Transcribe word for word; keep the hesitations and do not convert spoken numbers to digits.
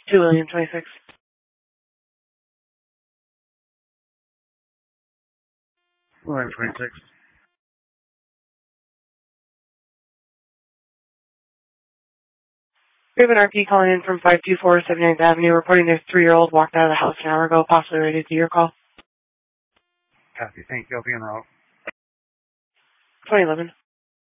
two William, twenty-six. William, twenty-six. We have an R P calling in from five two four seventy-ninth Avenue, reporting their three-year-old walked out of the house an hour ago, possibly ready to do your call. Copy. Thank you. I'll be en route. twenty eleven.